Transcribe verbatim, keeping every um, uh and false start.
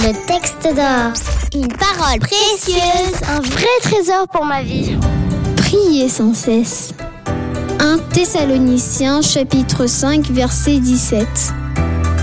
Le texte d'or. Une parole précieuse, un vrai trésor pour ma vie. Priez sans cesse. un Thessaloniciens chapitre cinq verset dix-sept.